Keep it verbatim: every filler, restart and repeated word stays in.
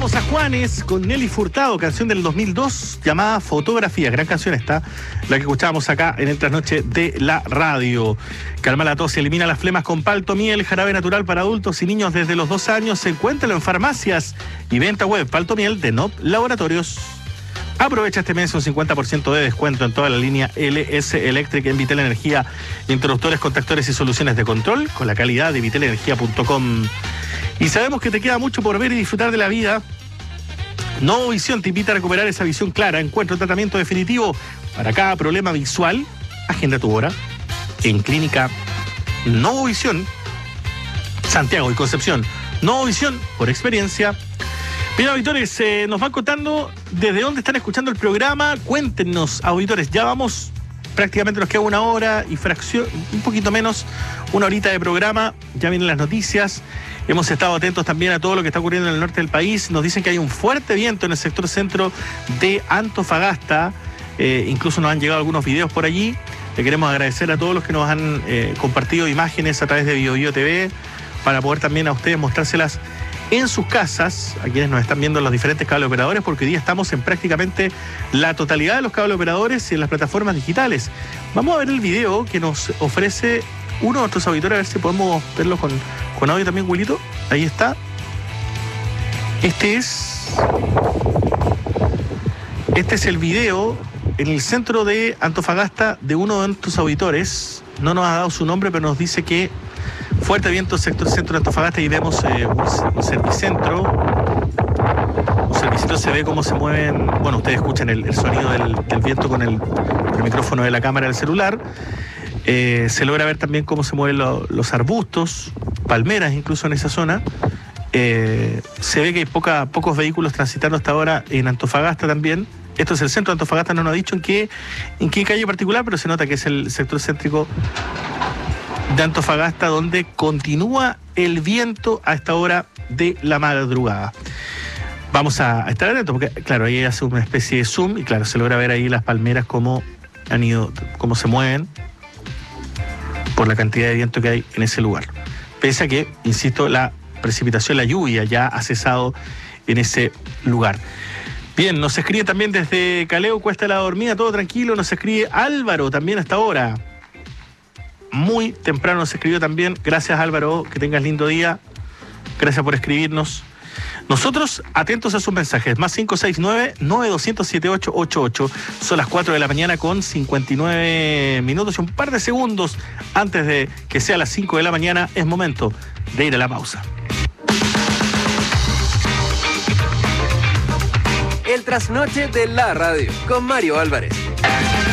Vamos a Juanes con Nelly Furtado, canción del dos mil dos llamada Fotografía. Gran canción está, la que escuchábamos acá en el trasnoche de la radio. Calma la tos y elimina las flemas con palto miel, jarabe natural para adultos y niños desde los dos años. Encuéntralo en farmacias y venta web. Palto miel de N O P Laboratorios. Aprovecha este mes un cincuenta por ciento de descuento en toda la línea L S Electric en Vitel Energía, interruptores, contactores y soluciones de control con la calidad de vitel energía punto com. Y sabemos que te queda mucho por ver y disfrutar de la vida. Novo Visión te invita a recuperar esa visión clara. Encuentra un tratamiento definitivo para cada problema visual. Agenda tu hora en Clínica Novo Visión, Santiago y Concepción. Novo Visión, por experiencia. Bien, auditores, eh, nos van contando desde dónde están escuchando el programa. Cuéntenos, auditores, ya vamos, prácticamente nos queda una hora y fracción, un poquito menos, una horita de programa. Ya vienen las noticias. Hemos estado atentos también a todo lo que está ocurriendo en el norte del país. Nos dicen que hay un fuerte viento en el sector centro de Antofagasta. Eh, incluso nos han llegado algunos videos por allí. Le queremos agradecer a todos los que nos han eh, compartido imágenes a través de BioBio T V para poder también a ustedes mostrárselas en sus casas, a quienes nos están viendo los diferentes cable operadores, porque hoy día estamos en prácticamente la totalidad de los cable operadores y en las plataformas digitales. Vamos a ver el video que nos ofrece uno de nuestros auditores, a ver si podemos verlo con, con audio también, Wilito. Ahí está. Este es... Este es el video en el centro de Antofagasta de uno de nuestros auditores. No nos ha dado su nombre, pero nos dice que fuerte viento sector centro de Antofagasta y vemos eh, un, un servicentro. Un servicentro, se ve cómo se mueven. Bueno, ustedes escuchan el, el sonido del, del viento con el, con el micrófono de la cámara del celular. Eh, se logra ver también cómo se mueven lo, los arbustos, palmeras incluso en esa zona. Eh, se ve que hay poca, pocos vehículos transitando hasta ahora en Antofagasta también. Esto es el centro de Antofagasta, no nos ha dicho en qué, en qué calle particular, pero se nota que es el sector céntrico de Antofagasta, donde continúa el viento a esta hora de la madrugada. Vamos a estar atentos, porque claro, ahí hace una especie de zoom y claro, se logra ver ahí las palmeras cómo han ido, cómo se mueven por la cantidad de viento que hay en ese lugar. Pese a que, insisto, la precipitación, la lluvia ya ha cesado en ese lugar. Bien, nos escribe también desde Caleo, Cuesta de la Dormida, todo tranquilo. Nos escribe Álvaro también hasta ahora. Muy temprano nos escribió también. Gracias, Álvaro, que tengas lindo día. Gracias por escribirnos. Nosotros atentos a sus mensajes. Más cinco seis nueve, nueve dos cero cero, siete ocho ocho ocho. Son las cuatro de la mañana con cincuenta y nueve minutos y un par de segundos antes de que sea las cinco de la mañana. Es momento de ir a la pausa. El trasnoche de la radio con Mario Álvarez.